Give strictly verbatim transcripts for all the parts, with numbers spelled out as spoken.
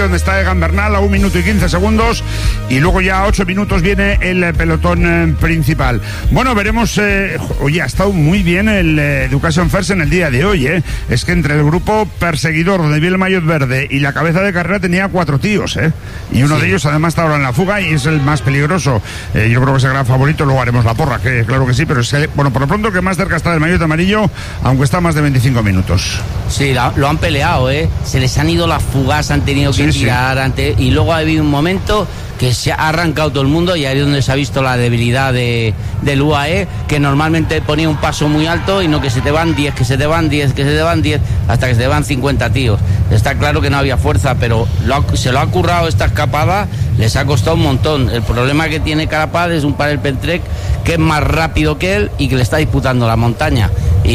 donde está Egan Bernal a un minuto y quince segundos, y luego ya a ocho minutos viene el pelotón eh, principal. Bueno, veremos, eh, oye, ha estado muy bien el eh, Education First en el día de hoy, ¿eh? Es que entre el grupo perseguidor, donde viene el maillot verde, y la cabeza de carrera tenía cuatro tíos, ¿eh? Y uno sí. de ellos además está ahora en la fuga y es el más peligroso. Eh, yo creo que es el gran favorito, luego haremos la porra, que claro que sí, pero es que, bueno, por lo pronto que más cerca está del maillot amarillo, aunque está a más de veinticinco minutos. Sí, la, lo han peleado, ¿eh? Se les han ido las fugas, han tenido que sí, tirar sí. antes, y luego ha habido un momento que se ha arrancado todo el mundo, y ahí es donde se ha visto la debilidad de, del U A E, que normalmente ponía un paso muy alto y no que se te van diez, que se te van diez, que se te van diez, hasta que se te van cincuenta tíos. Está claro que no había fuerza, pero lo ha, se lo ha currado esta escapada, les ha costado un montón. El problema que tiene Carapaz es un Padel Pentrek que es más rápido que él y que le está disputando la montaña.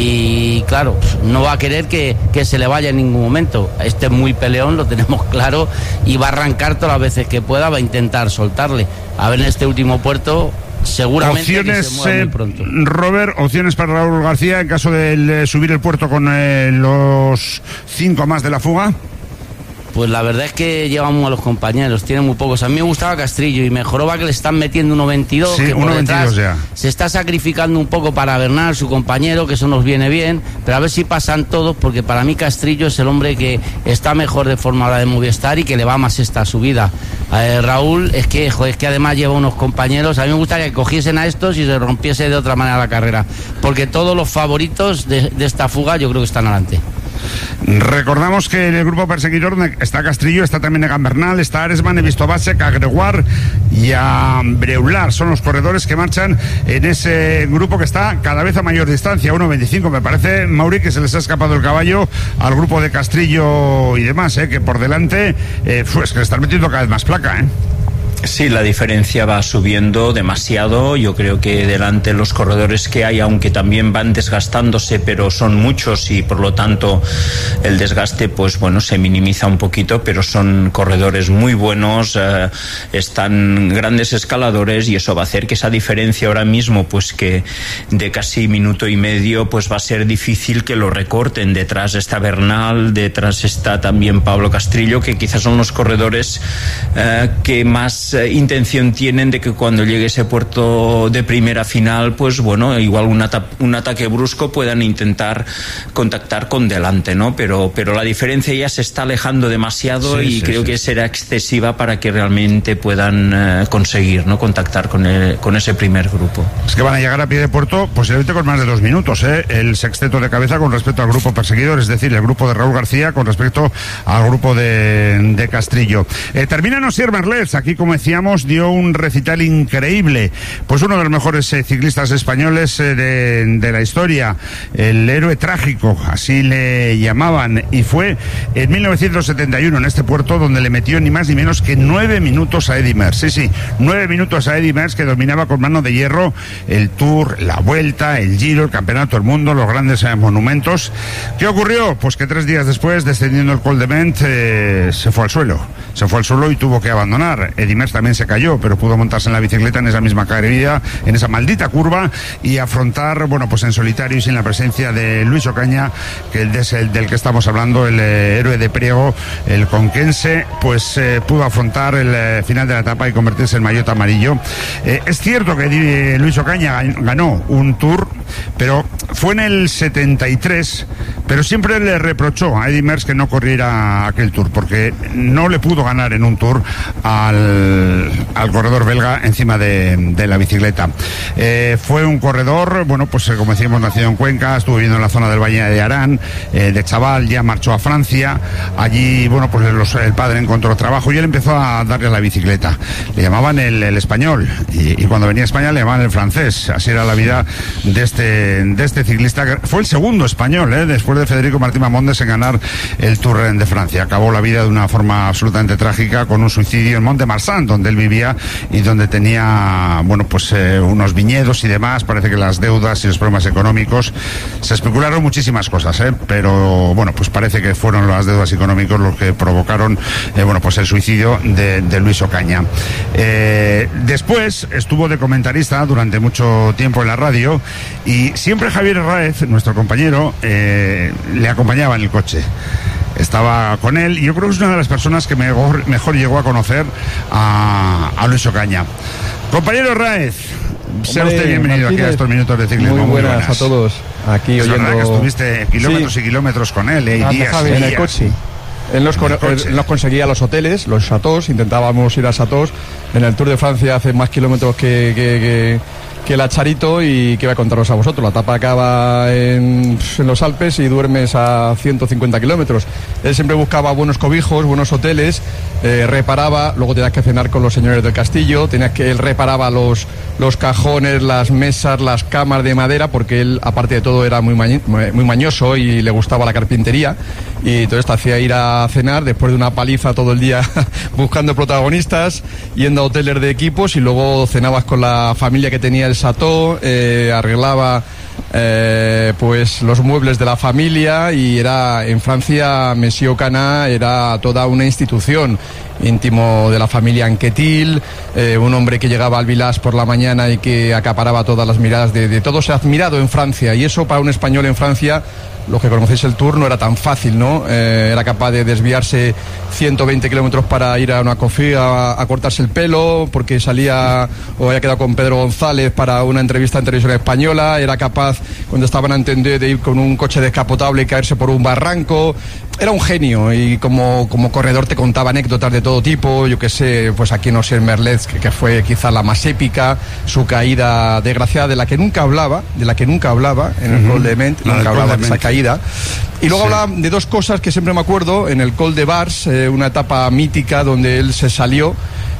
Y claro, no va a querer que, que se le vaya en ningún momento. Este es muy peleón, lo tenemos claro, y va a arrancar todas las veces que pueda, va a intentar soltarle. A ver en este último puerto, seguramente opciones, que se mueva eh, muy pronto. Robert, opciones para Raúl García en caso de, de subir el puerto con eh, los cinco más de la fuga. Pues la verdad es que llevamos a los compañeros, tiene muy pocos. A mí me gustaba Castrillo y mejoró, va que le están metiendo uno veintidós, sí, que por uno veintidós detrás ya. Se está sacrificando un poco para Bernal, su compañero, que eso nos viene bien, pero a ver si pasan todos, porque para mí Castrillo es el hombre que está mejor de forma ahora de Movistar y que le va más esta subida. Eh, Raúl, es que, joder, es que además lleva unos compañeros, a mí me gustaría que cogiesen a estos y se rompiese de otra manera la carrera, porque todos los favoritos de, de esta fuga yo creo que están adelante. Recordamos que en el grupo perseguidor está Castrillo, está también Egan Bernal, está Aresman, he visto Basek, a Gregoire y a Breular. Son los corredores que marchan en ese grupo que está cada vez a mayor distancia, uno veinticinco. Me parece, Mauri, que se les ha escapado el caballo al grupo de Castrillo y demás, ¿eh? Que por delante, eh, pues que le están metiendo cada vez más placa, ¿eh? Sí, la diferencia va subiendo demasiado. Yo creo que delante los corredores que hay, aunque también van desgastándose, pero son muchos y por lo tanto el desgaste, pues bueno, se minimiza un poquito, pero son corredores muy buenos, eh, están grandes escaladores, y eso va a hacer que esa diferencia ahora mismo, pues que de casi minuto y medio, pues va a ser difícil que lo recorten. Detrás está Bernal, detrás está también Pablo Castrillo, que quizás son los corredores eh, que más intención tienen de que cuando llegue ese puerto de primera final, pues bueno, igual un, ata- un ataque brusco puedan intentar contactar con delante, ¿no? Pero, pero la diferencia ya se está alejando demasiado, sí, y sí, creo sí. que será excesiva para que realmente puedan eh, conseguir, ¿no?, contactar con, el, con ese primer grupo. Es que van a llegar a pie de puerto posiblemente con más de dos minutos, ¿eh? El sexteto de cabeza con respecto al grupo perseguidor, es decir, el grupo de Raúl García con respecto al grupo de, de Castrillo. Eh, termina Nosier Merlès, aquí como decíamos, dio un recital increíble, pues uno de los mejores eh, ciclistas españoles eh, de, de la historia, el héroe trágico, así le llamaban, y fue en mil novecientos setenta y uno en este puerto donde le metió ni más ni menos que nueve minutos a Eddy Merckx, sí, sí, nueve minutos a Eddy Merckx, que dominaba con mano de hierro el Tour, la Vuelta, el Giro, el Campeonato del Mundo, los grandes eh, monumentos. ¿Qué ocurrió? Pues que tres días después, descendiendo el Col de Ment, eh, se fue al suelo, se fue al suelo y tuvo que abandonar. Eddy Merckx también se cayó, pero pudo montarse en la bicicleta en esa misma caída, en esa maldita curva, y afrontar, bueno, pues en solitario y sin la presencia de Luis Ocaña, que es el del que estamos hablando, el eh, héroe de Priego, el conquense, pues eh, pudo afrontar el eh, final de la etapa y convertirse en maillot amarillo. Eh, es cierto que eh, Luis Ocaña ganó un Tour, pero fue en el setenta y tres, pero siempre le reprochó a Eddy Merckx que no corriera aquel Tour, porque no le pudo ganar en un Tour al, al corredor belga encima de, de la bicicleta. Eh, fue un corredor, bueno, pues eh, como decíamos, nacido en Cuenca, estuvo viviendo en la zona del Valle de Arán, eh, de chaval, ya marchó a Francia, allí, bueno, pues los, el padre encontró trabajo y él empezó a darle a la bicicleta. Le llamaban el, el español, y, y cuando venía a España le llamaban el francés. Así era la vida de este, de este ciclista, que fue el segundo español, eh, después de Federico Martín Mamondes, en ganar el Tour de Francia. Acabó la vida de una forma absolutamente trágica con un suicidio en Mont-de-Marsan, donde él vivía y donde tenía, bueno, pues eh, unos viñedos y demás. Parece que las deudas y los problemas económicos, se especularon muchísimas cosas, eh, pero bueno, pues parece que fueron las deudas económicas los que provocaron, eh, bueno, pues el suicidio de, de Luis Ocaña. Eh, después estuvo de comentarista durante mucho tiempo en la radio, y siempre Javier Herráez, nuestro compañero, eh, le acompañaba en el coche. estaba con él, y yo creo que es una de las personas que mejor, mejor llegó a conocer a, a Luis Ocaña. Compañero Raez, sea usted bienvenido Martínez, aquí a estos minutos de ciclismo. Muy buenas, muy buenas a todos. Aquí es oyendo. Verdad que estuviste kilómetros sí. y kilómetros con él, ¿eh? Y días, Javi, y en el días. coche. Él nos, con, él nos conseguía los hoteles, los chateaux, intentábamos ir a chateaux. En el Tour de Francia hace más kilómetros que, que, que, que la Charito, y que voy a contaros a vosotros. La etapa acaba en, en los Alpes y duermes a ciento cincuenta kilómetros. Él siempre buscaba buenos cobijos, buenos hoteles, eh, reparaba, luego tenías que cenar con los señores del castillo, tenías que, él reparaba los, los cajones, las mesas, las camas de madera, porque él, aparte de todo, era muy, mañi, muy mañoso y le gustaba la carpintería, y entonces te hacía ir a cenar después de una paliza todo el día buscando protagonistas, yendo a hoteles de equipos, y luego cenabas con la familia que tenía el chateau, eh, arreglaba eh, pues los muebles de la familia, y era en Francia Monsieur Ocaña era toda una institución, íntimo de la familia Anquetil, eh, un hombre que llegaba al Village por la mañana y que acaparaba todas las miradas de, de todos, admirado en Francia, y eso para un español en Francia, los que conocéis el Tour, no era tan fácil, ¿no? Eh, era capaz de desviarse ciento veinte kilómetros para ir a una cofí a, a cortarse el pelo, porque salía o había quedado con Pedro González para una entrevista en televisión española, era capaz, cuando estaban a entender, de ir con un coche descapotable y caerse por un barranco. Era un genio, y como, como corredor te contaba anécdotas de todo tipo, yo que sé, pues aquí no sé, en Merlez, que, que fue quizá la más épica, su caída desgraciada, de la que nunca hablaba, de la que nunca hablaba, en el uh-huh. Col de Ment, nunca hablaba de esa caída. Y luego sí. hablaba de dos cosas que siempre me acuerdo, en el Col de Vars, eh, una etapa mítica donde él se salió,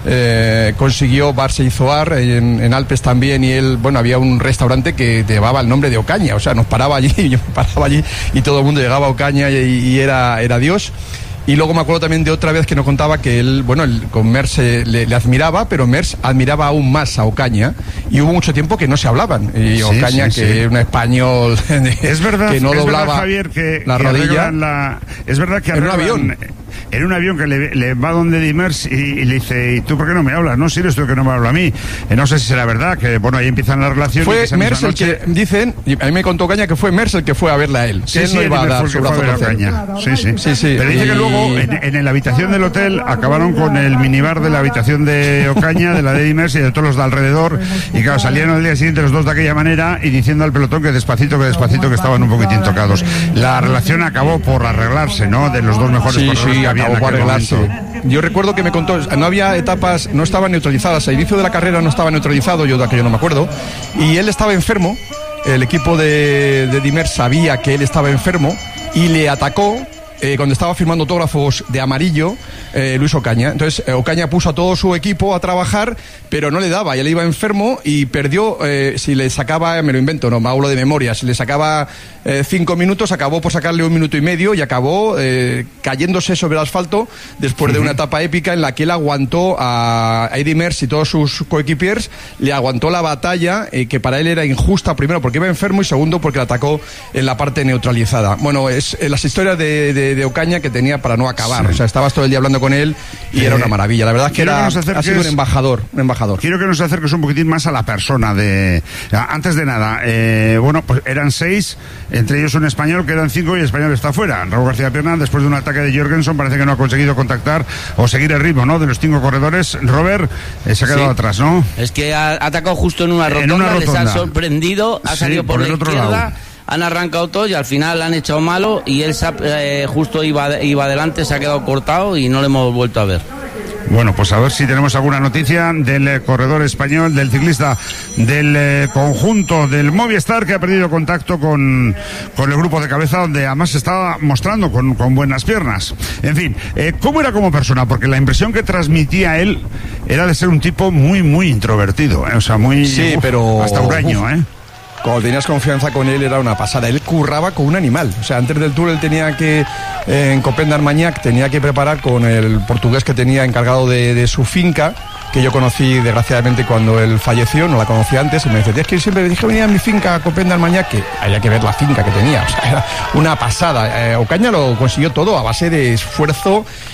eh, consiguió Vars e Izoar, en, en Alpes también, y él, bueno, había un restaurante que llevaba el nombre de Ocaña, o sea, nos paraba allí, yo me paraba allí, y todo el mundo llegaba a Ocaña, y, y era, era Dios. Y luego me acuerdo también de otra vez que nos contaba que él, bueno, él, con Merckx le, le admiraba, pero Merckx admiraba aún más a Ocaña, y hubo mucho tiempo que no se hablaban. Y sí, Ocaña, sí, que es sí. un español es verdad, que no es doblaba verdad, Javier, que, la que rodilla. La, es verdad que en un avión. En un avión que le, le va donde Dimers y, y le dice, ¿y tú por qué no me hablas? No, sirves tú que no me habla a mí. Eh, no sé si será verdad, que bueno, ahí empiezan las relaciones. Fue Merckx el que, dicen, y a mí me contó Ocaña que fue Merckx el que fue a verla a él. Sí, que él sí, no iba a dar su brazo a Ocaña. Sí, sí. sí, sí. Pero dice y... que luego, en, en la habitación del hotel, acabaron con el minibar de la habitación de Ocaña, de la de Dimers y de todos los de alrededor. Y claro, salieron al día siguiente los dos de aquella manera y diciendo al pelotón que despacito, que despacito, que estaban un poquitín tocados. La relación acabó por arreglarse, ¿no? De los dos mejores sí, corredores sí, que había en por aquel arreglarse. momento. Yo recuerdo que me contó, no había etapas, no estaban neutralizadas, al inicio de la carrera no estaba neutralizado, yo de aquello no me acuerdo, y él estaba enfermo, el equipo de, de Dimers sabía que él estaba enfermo y le atacó eh, cuando estaba firmando autógrafos de amarillo, eh, Luis Ocaña. Entonces eh, Ocaña puso a todo su equipo a trabajar, pero no le daba, y él iba enfermo y perdió, eh, si le sacaba, me lo invento, no me hablo de memoria, si le sacaba eh, cinco minutos, acabó por sacarle un minuto y medio, y acabó eh, cayéndose sobre el asfalto después uh-huh. de una etapa épica en la que él aguantó a Eddy Merckx y todos sus coequipiers, le aguantó la batalla, eh, que para él era injusta, primero porque iba enfermo y segundo porque le atacó en la parte neutralizada. Bueno, es eh, las historias de, de, de Ocaña que tenía para no acabar, sí. o sea, estabas todo el día hablando con él y eh, era una maravilla, la verdad es que, era, que ha sido un embajador, un embajador. Quiero que nos acerques un poquitín más a la persona de... Antes de nada, eh, bueno, pues eran seis, entre ellos un español, que eran cinco y el español está fuera. Raúl García Pierna, después de un ataque de Jorgensen, parece que no ha conseguido contactar o seguir el ritmo, ¿no?, de los cinco corredores. Robert eh, se ha quedado sí. atrás, ¿no? Es que ha atacado justo en una rotonda, en una rotonda. Les ha sorprendido, ha salido sí, por, por la izquierda, lado. Han arrancado todos y al final han echado malo, y él eh, justo iba, iba adelante, se ha quedado cortado y no le hemos vuelto a ver. Bueno, pues a ver si tenemos alguna noticia del eh, corredor español, del ciclista del eh, conjunto del Movistar, que ha perdido contacto con, con el grupo de cabeza, donde además se estaba mostrando con, con buenas piernas. En fin, eh, ¿cómo era como persona? Porque la impresión que transmitía él era de ser un tipo muy, muy introvertido, ¿eh? O sea, muy... Sí, uf, pero... hasta huraño, ¿eh? Cuando tenías confianza con él era una pasada. Él curraba con un animal. O sea, antes del Tour él tenía que, eh, en Copén d'Armagnac, tenía que preparar con el portugués que tenía encargado de, de su finca, que yo conocí desgraciadamente cuando él falleció, no la conocía antes, y me dice, es que siempre dije venía a mi finca a Copén d'Armagnac, que había que ver la finca que tenía, o sea, era una pasada. Eh, Ocaña lo consiguió todo a base de esfuerzo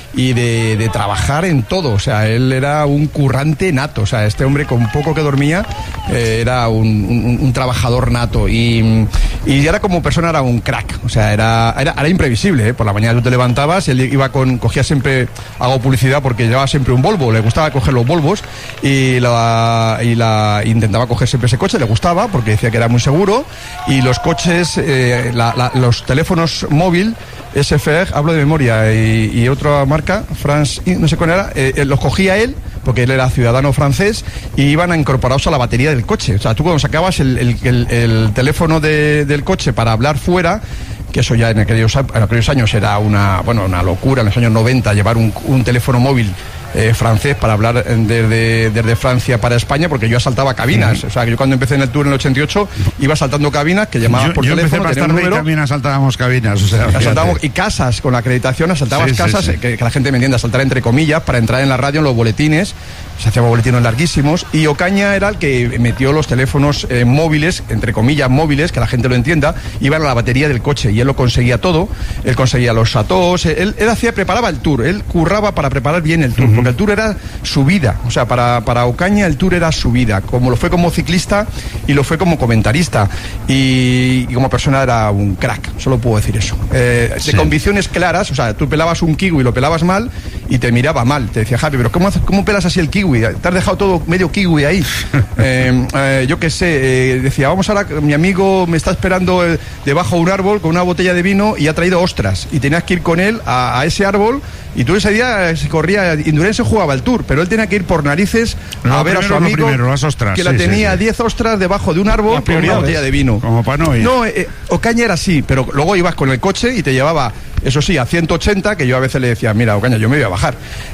y de, de trabajar en todo. O sea, él era un currante nato. O sea, este hombre con poco que dormía eh, era un, un, un trabajador nato. Y, y era como persona, era un crack. O sea, era, era, era imprevisible. ¿eh? Por la mañana tú te levantabas y él iba con, cogía siempre, hago publicidad porque llevaba siempre un Volvo. Le gustaba coger los Volvos y, la, y la, intentaba coger siempre ese coche. Le gustaba porque decía que era muy seguro. Y los coches, eh, la, la, los teléfonos móvil, S F R, hablo de memoria, y, y otra marca, France, no sé cuál era, eh, los cogía él, porque él era ciudadano francés, y iban incorporados a la batería del coche. O sea, tú cuando sacabas el, el, el, el teléfono de, del coche para hablar fuera, que eso ya en aquellos, en aquellos años era una, bueno, una locura, en los años noventa, llevar un, un teléfono móvil Eh, francés para hablar desde, desde Francia para España, porque yo asaltaba cabinas. O sea, que yo cuando empecé en el tour en el ochenta y ocho iba asaltando cabinas que llamabas yo, por yo teléfono, empecé más tarde y también asaltábamos cabinas. O sea, asaltábamos, y casas, con la acreditación asaltabas sí, casas, sí, sí. Que, que la gente me entienda, asaltar entre comillas, para entrar en la radio, en los boletines. Se hacían boletines larguísimos, y Ocaña era el que metió los teléfonos eh, móviles, entre comillas móviles, que la gente lo entienda, iban a la batería del coche, y él lo conseguía todo. Él conseguía los chateaux, él, él hacía, preparaba el tour, él curraba para preparar bien el tour, uh-huh. porque el tour era su vida. O sea, para, para Ocaña el tour era su vida, como lo fue como ciclista y lo fue como comentarista, y, y como persona era un crack, solo puedo decir eso. Eh, sí. De convicciones claras. O sea, tú pelabas un kiwi y lo pelabas mal y te miraba mal, te decía, Javi, pero ¿cómo, cómo pelas así el kiwi? Te has dejado todo medio kiwi ahí. eh, eh, yo qué sé, eh, decía, vamos ahora, mi amigo me está esperando eh, debajo de un árbol con una botella de vino y ha traído ostras, y tenías que ir con él a, a ese árbol, y tú ese día se corría, Indurain jugaba el tour, pero él tenía que ir por narices no, a ver primero, a su amigo primero, las ostras, que sí, la tenía sí, diez sí. ostras debajo de un árbol con una botella de vino. Como para no ir. No, eh, Ocaña era así, pero luego ibas con el coche y te llevaba, eso sí, a ciento ochenta, que yo a veces le decía, mira, Ocaña, yo me voy a bajar,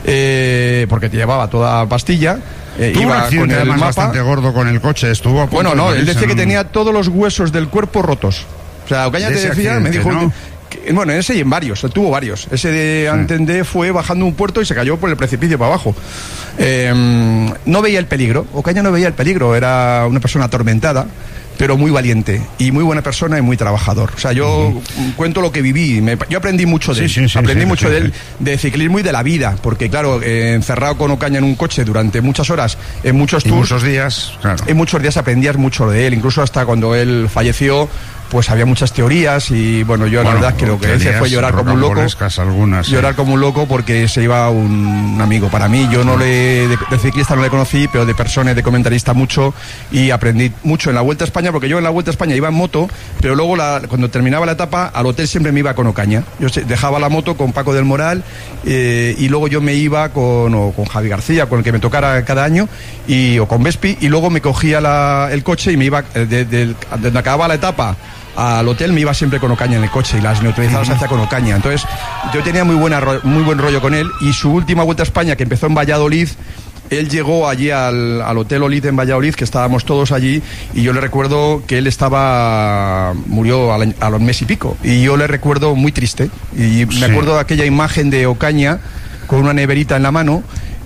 eh, porque te llevaba toda pastilla. Eh, Tuvo iba un accidente con el además mapa bastante gordo con el coche, estuvo a punto bueno, no, de él decía en... que tenía todos los huesos del cuerpo rotos. O sea, Ocaña te decía, me dijo, ¿no? que, bueno, en ese y en varios, él tuvo varios. Ese de sí. Antendé fue bajando un puerto y se cayó por el precipicio para abajo. Eh, no veía el peligro, Ocaña no veía el peligro, era una persona atormentada, pero muy valiente y muy buena persona y muy trabajador. O sea, yo uh-huh. cuento lo que viví. Me, yo aprendí mucho de sí, él. Sí, sí, aprendí sí, mucho sí, de él, sí. de ciclismo y de la vida. Porque, claro, eh, encerrado con Ocaña en un coche durante muchas horas, en muchos tours. muchos días, claro. En muchos días aprendías mucho de él. Incluso hasta cuando él falleció, pues había muchas teorías. Y bueno, yo bueno, la verdad que lo que hice fue llorar como un loco. Algunas, llorar sí. como un loco porque se iba un, un amigo para mí. Yo no le, de, de ciclista no le conocí, pero de persona y de comentarista mucho. Y aprendí mucho en la Vuelta a España, porque yo en la Vuelta a España iba en moto, pero luego la, cuando terminaba la etapa al hotel siempre me iba con Ocaña. Yo dejaba la moto con Paco del Moral eh, y luego yo me iba con, o con Javi García, con el que me tocara cada año, y, o con Vespi, y luego me cogía la, el coche y me iba, desde de, de, de acababa la etapa al hotel, me iba siempre con Ocaña en el coche, y las neutralizadas se hacía con Ocaña. Entonces yo tenía muy, buena, muy buen rollo con él, y su última Vuelta a España, que empezó en Valladolid, él llegó allí al, al Hotel Olid en Valladolid, que estábamos todos allí, y yo le recuerdo que él estaba, murió a, la, a los meses y pico, y yo le recuerdo muy triste, y me sí. acuerdo de aquella imagen de Ocaña con una neverita en la mano,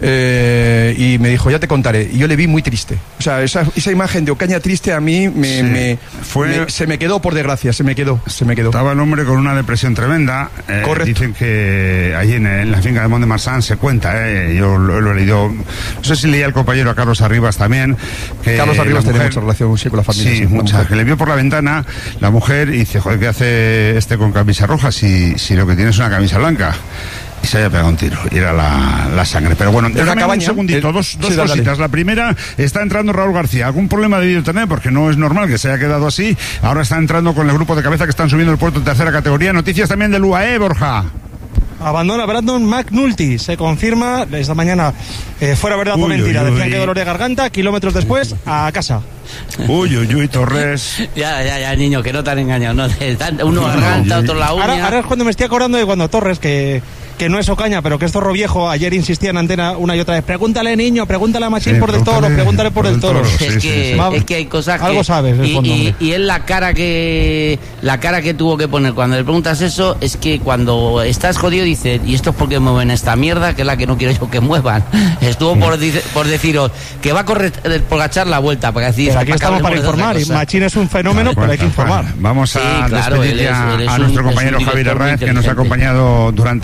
eh, y me dijo, ya te contaré, y yo le vi muy triste. O sea, esa, esa imagen de Ocaña triste a mí me, sí. me, Fue... me, se me quedó, por desgracia, se me quedó, se me quedó. Estaba el hombre con una depresión tremenda. Eh, Correcto. Dicen que allí en, en la finca de Mont de Marsan se cuenta, eh, yo lo, lo he leído, no sé si leía el compañero a Carlos Arribas también. Que Carlos Arribas mujer, tiene mucha relación sí, con la familia. Sí, sí, mucha, que le vio por la ventana la mujer y dice, joder, ¿qué hace este con camisa roja si, si lo que tiene es una camisa blanca? Y se había pegado un tiro, y era la, la sangre. Pero bueno, déjame un segundito, dos, dos sí, cositas. Dale. La primera, está entrando Raúl García. ¿Algún problema de internet? Porque no es normal que se haya quedado así. Ahora está entrando con el grupo de cabeza que están subiendo el puerto en tercera categoría. Noticias también del U A E, Borja. Abandona Brandon McNulty, se confirma esta mañana, eh, fuera verdad o mentira, uy, decían uy. que dolor de garganta, kilómetros después a casa. Uy, uy, uy, Torres. Ya, ya, ya, niño, que no te han engañado, no, uno garganta, otro la uña. Ahora, ahora es cuando me estoy acordando de cuando Torres, que que no es Ocaña, pero que es Zorro Viejo, ayer insistía en antena una y otra vez, pregúntale, niño, pregúntale a Machín sí, por el toro, pregúntale por, por el toro. Sí, es, que, sí, sí. es que hay cosas que... Algo sabes, y, fondo, y, y es la cara que la cara que tuvo que poner cuando le preguntas eso, es que cuando estás jodido dices, y esto es porque mueven esta mierda, que es la que no quiero yo que muevan. Estuvo por, por deciros que va a correr por agachar la vuelta, para decir... Pero aquí para estamos para informar, y Machín es un fenómeno, vale, pero hay que informar. Vamos a sí, claro, despedir él es, él es a, a nuestro compañero Javier Arraez, que nos ha acompañado durante estos minutos.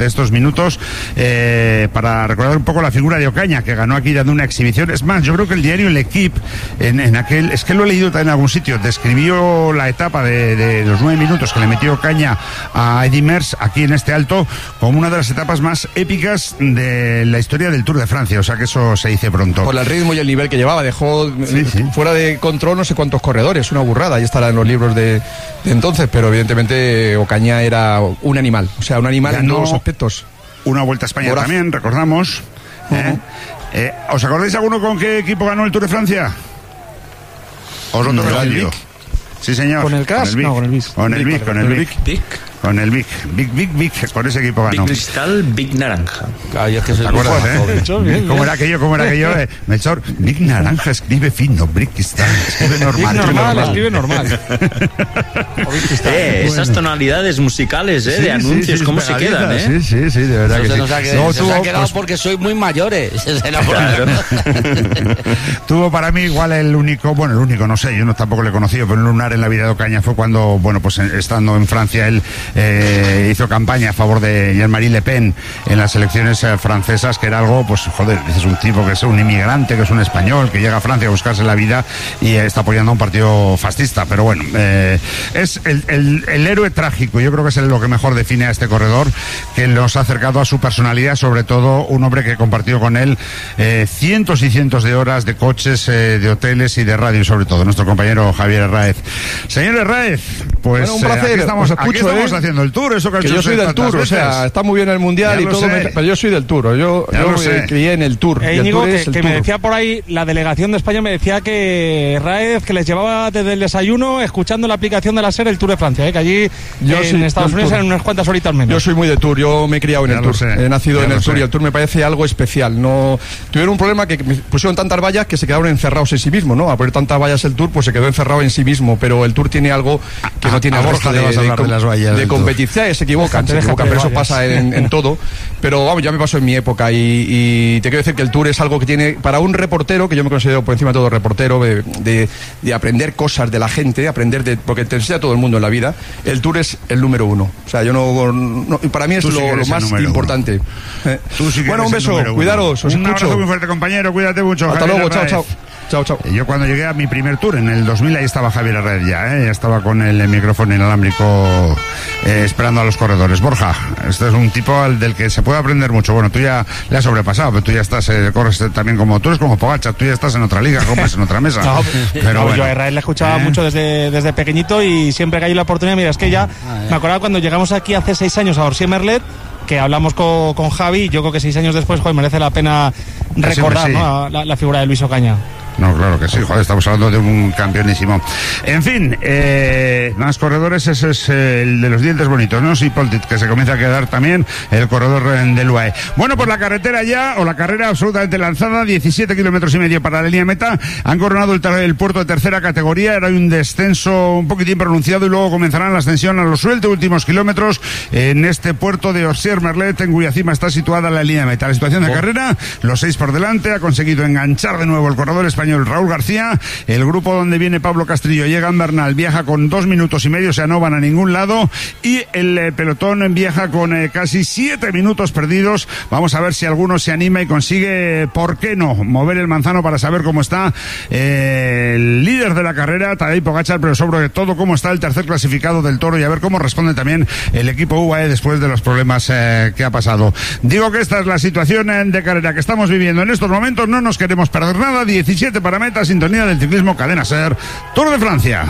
minutos, eh, para recordar un poco la figura de Ocaña, que ganó aquí dando una exhibición. Es más, yo creo que el diario L'Equipe, en, en aquel, es que lo he leído también en algún sitio, describió la etapa de, de los nueve minutos que le metió Ocaña a Eddy Merckx aquí en este Alto como una de las etapas más épicas de la historia del Tour de Francia, o sea que eso se dice pronto. Por el ritmo y el nivel que llevaba, dejó sí, sí. fuera de control no sé cuántos corredores, una burrada, ahí estará en los libros de, de entonces, pero evidentemente Ocaña era un animal, o sea, un animal en todos los aspectos. Una Vuelta a España Ahora... también, recordamos. Uh-huh. ¿eh? Eh, ¿Os acordáis alguno con qué equipo ganó el Tour de Francia? ¿Os lo no, toca el Sí, señor. ¿Con el Crash? No, con el Vic. Con el Vic, con el Vic. Vic. Con el Vic. Vic, Vic, Vic. Con ese equipo ganó. Vic Cristal, Vic Naranja. Ay, es que ¿te acuerdas, eh? ¿Cómo era aquello? ¿Cómo era aquello? Eh? Melchor, Vic Naranja escribe fino, Vic Cristal escribe normal. Vic normal, escribe normal. eh, esas tonalidades musicales, eh, sí, de anuncios, sí, sí, cómo se quedan, eh. Sí, sí, sí, de verdad. Eso que se sí. nos ha quedado, Luego se tuvo, nos ha quedado pues, porque sois muy mayores. Claro. Tuvo para mí igual el único, bueno, el único, no sé, yo no tampoco le he conocido, pero un lunar en la vida de Ocaña fue cuando, bueno, pues estando en Francia, él eh, hizo campaña a favor de Jean-Marie Le Pen en las elecciones eh, francesas, que era algo, pues, joder, es un tipo que es un inmigrante, que es un español, que llega a Francia a buscarse la vida y eh, está apoyando a un partido fascista, pero bueno, eh, es el, el, el héroe trágico, yo creo que es lo que mejor define a este corredor, que nos ha acercado a su personalidad, sobre todo un hombre que compartió con él eh, cientos y cientos de horas de coches, eh, de hoteles y de radio, sobre todo, nuestro compañero Javier Herráez. Señor Herráez, pues bueno, un placer, eh, aquí estamos, os escucho, aquí estamos eh, haciendo el tour, eso que, que yo soy del Tour, o sea, está muy bien el Mundial y todo, me, pero yo soy del Tour, yo, yo me crié en el Tour. Eh, y el Íñigo, tour que, es el que tour. me decía por ahí, la delegación de España me decía que Herráez, que les llevaba desde el desayuno escuchando la aplicación de la SER el Tour de Francia, eh, que allí yo en sí, Estados Unidos eran unas cuantas horitas menos. Yo soy muy de Tour, yo me he criado en ya el Tour, sé, he nacido en el Tour sé. y el Tour me parece algo especial. No tuvieron un problema que me pusieron tantas vallas que se quedaron encerrados en sí mismo, ¿no? A poner tantas vallas el Tour, pues se quedó encerrado en sí mismo, pero el Tour tiene algo que a, no tiene a el Borja resto le de, vas a hablar de, de las vallas de competición. Se equivocan, se equivocan, pero eso pasa en, en todo. Pero vamos, ya me pasó en mi época y, y te quiero decir que el Tour es algo que tiene, para un reportero, que yo me considero por encima de todo reportero, de, de, de aprender cosas de la gente, aprender de, porque te enseña todo el mundo en la vida, el Tour es el número uno. O sea, yo no, no para mí es Tú lo, sí lo más importante. Eh. Sí Bueno, un beso, cuidaros, os un escucho. abrazo muy fuerte, compañero, cuídate mucho. Hasta Javier luego, chao, Herráez. chao. Chao, chao. Yo cuando llegué a mi primer tour en el dos mil, ahí estaba Javier Herráez ya, ¿eh? Ya estaba con el micrófono inalámbrico eh, esperando a los corredores. Borja, este es un tipo al del que se puede aprender mucho. Bueno, tú ya le has sobrepasado, pero tú ya estás, eh, corres también como tú, eres como Pogačar, tú ya estás en otra liga, comes en otra mesa. No, pero no, bueno, yo a Herráez le escuchaba ¿eh? mucho desde, desde pequeñito y siempre que hay la oportunidad, mira, es que ya me acordaba cuando llegamos aquí hace seis años a Orsier-Merlet, que hablamos con, con Javi, yo creo que seis años después, joder, merece la pena recordar, sí, sí. ¿no? la, la figura de Luis Ocaña. No, claro que sí, joder, estamos hablando de un campeonísimo. En fin, eh, más corredores, ese es eh, el de los dientes bonitos, ¿no? Sí, Poltit, que se comienza a quedar también el corredor del U A E. Bueno, pues la carretera ya, o la carrera absolutamente lanzada, diecisiete kilómetros y medio para la línea meta, han coronado el, el puerto de tercera categoría, era un descenso un poquitín pronunciado y luego comenzarán la ascensión a los sueltos últimos kilómetros en este puerto de Orsier-Merlet, en cuya cima está situada la línea meta. La situación de oh. carrera, los seis por delante, ha conseguido enganchar de nuevo el corredor español Raúl García, el grupo donde viene Pablo Castrillo llega en Bernal, viaja con dos minutos y medio, o sea, no van a ningún lado, y el eh, pelotón viaja con eh, casi siete minutos perdidos. Vamos a ver si alguno se anima y consigue, ¿por qué no?, mover el manzano para saber cómo está eh, el líder de la carrera, Tadej Pogačar, pero sobre todo cómo está el tercer clasificado del Toro y a ver cómo responde también el equipo U A E después de los problemas eh, que ha pasado. Digo que esta es la situación eh, de carrera que estamos viviendo en estos momentos, no nos queremos perder nada. Diecisiete para meta, sintonía del ciclismo, Cadena Ser, Tour de Francia.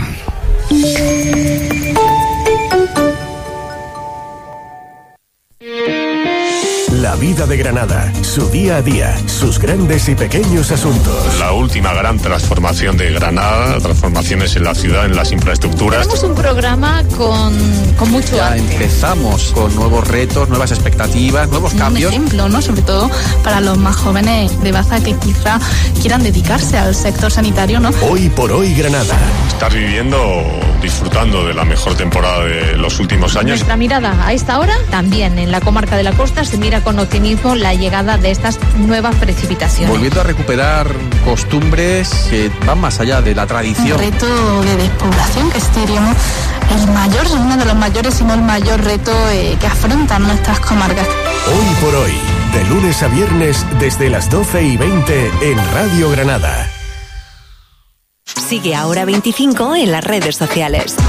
La vida de Granada, su día a día, sus grandes y pequeños asuntos. La última gran transformación de Granada, transformaciones en la ciudad, en las infraestructuras. Tenemos un programa con, con mucho ya arte. Empezamos con nuevos retos, nuevas expectativas, nuevos cambios. Un ejemplo, ¿no? Sobre todo para los más jóvenes de Baza que quizá quieran dedicarse al sector sanitario, ¿no? Hoy por hoy Granada. Estás viviendo, disfrutando de la mejor temporada de los últimos años. Nuestra mirada a esta hora también en la comarca de la Costa se mira con optimismo la llegada de estas nuevas precipitaciones. Volviendo a recuperar costumbres que van más allá de la tradición. Un reto de despoblación que diríamos el mayor, uno de los mayores, si no el mayor reto eh, que afrontan nuestras comarcas. Hoy por hoy, de lunes a viernes desde las doce y veinte en Radio Granada. Sigue Ahora veinticinco en las redes sociales.